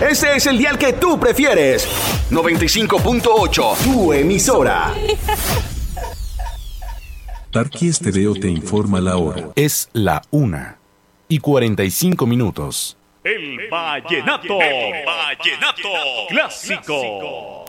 Ese es el dial que tú prefieres. 95.8, tu emisora. Tarqui Estéreo te informa la hora. Es la 1:45. El vallenato clásico.